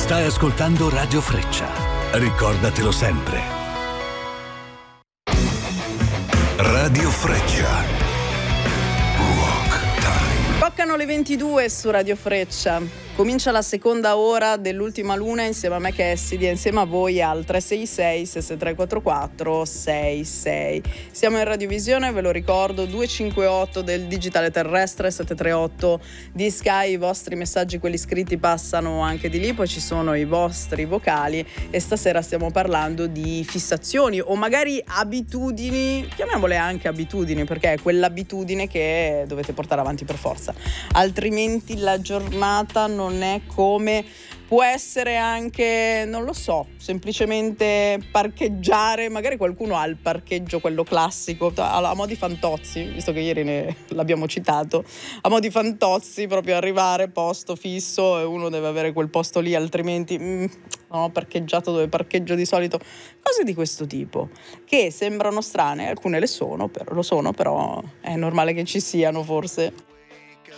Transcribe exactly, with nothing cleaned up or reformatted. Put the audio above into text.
Stai ascoltando Radio Freccia. Ricordatelo sempre. Radio Freccia. Rock Time. Toccano le ventidue su Radio Freccia. Comincia la seconda ora dell'Ultima Luna insieme a me Cassidy e insieme a voi al tre sei sei sei sei tre quattro quattro sei sei. Siamo in radiovisione, ve lo ricordo, due cinque otto del digitale terrestre, sette tre otto di Sky. I vostri messaggi, quelli scritti, passano anche di lì, poi ci sono i vostri vocali e stasera stiamo parlando di fissazioni o magari abitudini, chiamiamole anche abitudini, perché è quell'abitudine che dovete portare avanti per forza, altrimenti la giornata non è come può essere anche, non lo so, semplicemente parcheggiare. Magari qualcuno ha il parcheggio, quello classico, a mo' di Fantozzi, visto che ieri ne l'abbiamo citato, a mo' di Fantozzi, proprio arrivare, posto fisso, e uno deve avere quel posto lì, altrimenti mm, non ho parcheggiato dove parcheggio di solito. Cose di questo tipo, che sembrano strane, alcune le sono, però, lo sono, però è normale che ci siano forse.